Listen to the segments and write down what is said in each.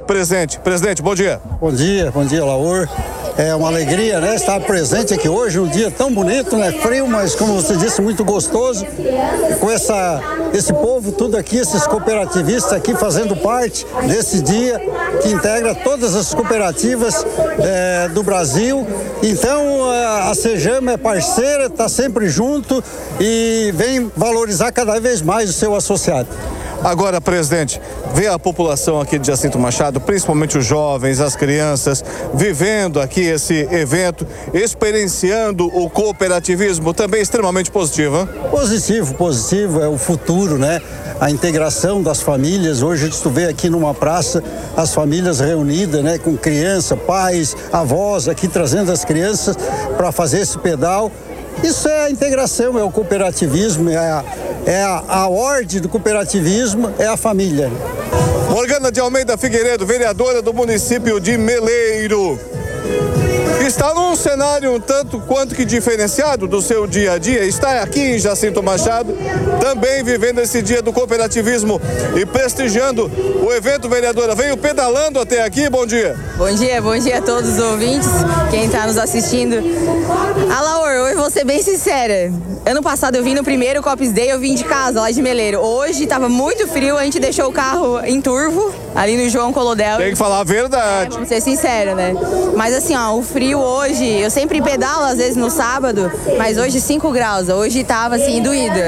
presente. Presidente, bom dia. Bom dia, Laor. É uma alegria, né, estar presente aqui hoje, um dia tão bonito, né, frio, mas como você disse, muito gostoso, com esse povo tudo aqui, esses cooperativistas aqui fazendo parte desse dia que integra todas as cooperativas do Brasil. Então a Sejama é parceira, está sempre junto e vem valorizar cada vez mais o seu associado. Agora, presidente, vê a população aqui de Jacinto Machado, principalmente os jovens, as crianças, vivendo aqui esse evento, experienciando o cooperativismo, também extremamente positivo, hein? Positivo, é o futuro, né? A integração das famílias. Hoje tu vê aqui numa praça as famílias reunidas, né? Com criança, pais, avós aqui trazendo as crianças para fazer esse pedal. Isso é a integração, é o cooperativismo, é a ordem do cooperativismo, é a família. Morgana de Almeida Figueiredo, vereadora do município de Meleiro. Está num cenário um tanto quanto que diferenciado do seu dia a dia, está aqui em Jacinto Machado, também vivendo esse dia do cooperativismo e prestigiando o evento, vereadora. Veio pedalando até aqui, bom dia. Bom dia a todos os ouvintes, quem está nos assistindo. Laor, eu vou ser bem sincera, ano passado eu vim no primeiro Cops Day, eu vim de casa, lá de Meleiro. Hoje estava muito frio, a gente deixou o carro em Turvo, ali no João Colodel. Tem que falar a verdade. Vamos ser sinceros, né? Mas assim, o frio hoje, eu sempre pedalo às vezes no sábado, mas hoje 5 graus, hoje tava assim,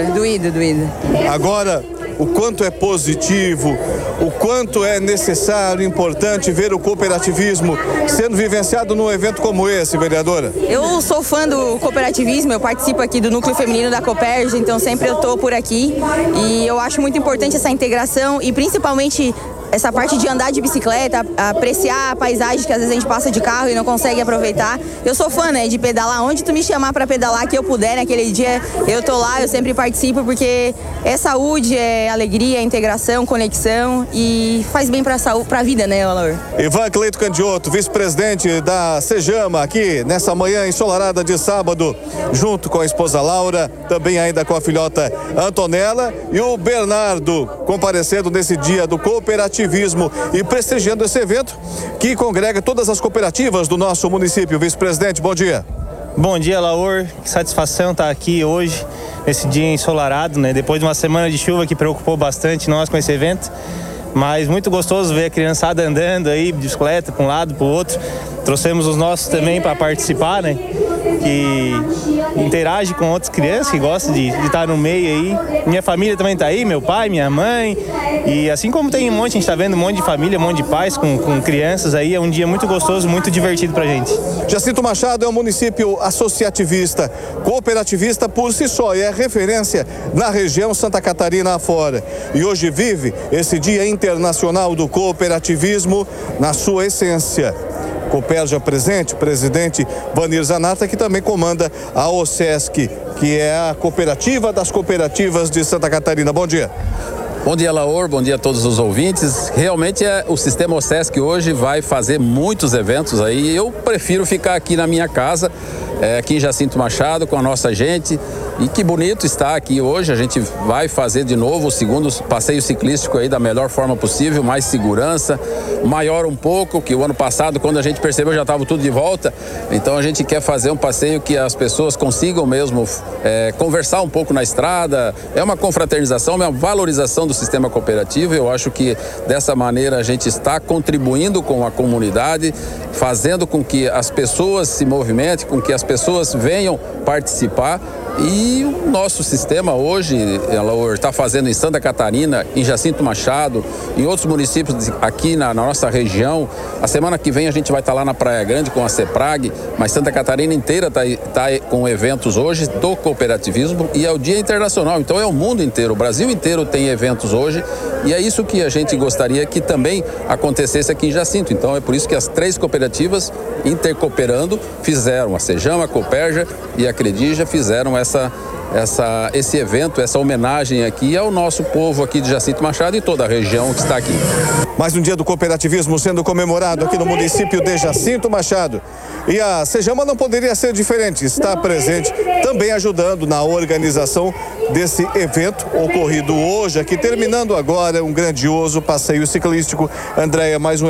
doído. Agora, o quanto é positivo, o quanto é necessário, importante ver o cooperativismo sendo vivenciado num evento como esse, vereadora? Eu sou fã do cooperativismo, eu participo aqui do Núcleo Feminino da Cooperja, então sempre eu tô por aqui e eu acho muito importante essa integração e principalmente essa parte de andar de bicicleta, apreciar a paisagem que às vezes a gente passa de carro e não consegue aproveitar. Eu sou fã, né, de pedalar. Onde tu me chamar para pedalar que eu puder naquele dia, eu tô lá, eu sempre participo porque é saúde, é alegria, é integração, conexão e faz bem pra saúde, pra vida, né, Laor? Ivan Cleito Candioto, vice-presidente da Sejama, aqui nessa manhã ensolarada de sábado, junto com a esposa Laura, também ainda com a filhota Antonella e o Bernardo, comparecendo nesse dia do cooperativismo e prestigiando esse evento que congrega todas as cooperativas do nosso município. Vice-presidente, bom dia. Bom dia, Laor. Que satisfação estar aqui hoje, nesse dia ensolarado, né? Depois de uma semana de chuva que preocupou bastante nós com esse evento. Mas muito gostoso ver a criançada andando aí, bicicleta para um lado, para o outro. Trouxemos os nossos também para participar, né? Que interage com outras crianças que gostam de estar no meio aí. Minha família também está aí, meu pai, minha mãe. E assim como tem um monte, a gente está vendo um monte de família, um monte de pais com crianças aí. É um dia muito gostoso, muito divertido pra gente. Jacinto Machado é um município associativista, cooperativista por si só e é referência na região Santa Catarina afora. E hoje vive esse Dia Internacional do Cooperativismo na sua essência. Cooperja presente, o presidente Vanir Zanata, que também comanda a OSESC, que é a cooperativa das cooperativas de Santa Catarina. Bom dia. Bom dia, Laor, bom dia a todos os ouvintes. Realmente o sistema OSESC hoje vai fazer muitos eventos aí. Eu prefiro ficar aqui na minha casa, aqui em Jacinto Machado, com a nossa gente. E que bonito estar aqui hoje. A gente vai fazer de novo o segundo passeio ciclístico aí da melhor forma possível, mais segurança, maior um pouco, que o ano passado, quando a gente percebeu, já estava tudo de volta. Então a gente quer fazer um passeio que as pessoas consigam mesmo conversar um pouco na estrada. É uma confraternização, uma valorização do sistema cooperativo. Eu acho que dessa maneira a gente está contribuindo com a comunidade, fazendo com que as pessoas se movimentem, com que as pessoas venham participar. E o nosso sistema hoje, ela está fazendo em Santa Catarina, em Jacinto Machado, em outros municípios aqui na nossa região. A semana que vem a gente vai estar lá na Praia Grande com a CEPRAG, mas Santa Catarina inteira está com eventos hoje do cooperativismo e é o Dia Internacional, então é o mundo inteiro, o Brasil inteiro tem eventos hoje e é isso que a gente gostaria que também acontecesse aqui em Jacinto. Então é por isso que as 3 cooperativas intercooperando fizeram, a Sejama, a Cooperja e a Credija fizeram esse evento, essa homenagem aqui ao nosso povo aqui de Jacinto Machado e toda a região que está aqui. Mais um dia do cooperativismo sendo comemorado aqui no município de Jacinto Machado. E a Sejama não poderia ser diferente, está presente também ajudando na organização desse evento ocorrido hoje aqui, terminando agora um grandioso passeio ciclístico. Andréia, mais um